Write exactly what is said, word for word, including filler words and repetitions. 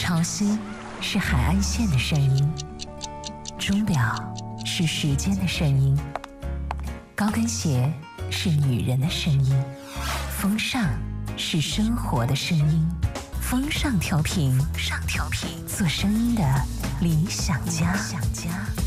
潮汐是海岸线的声音，钟表是时间的声音，高跟鞋是女人的声音，风尚是生活的声音。风尚调频，上调频，做声音的理想家。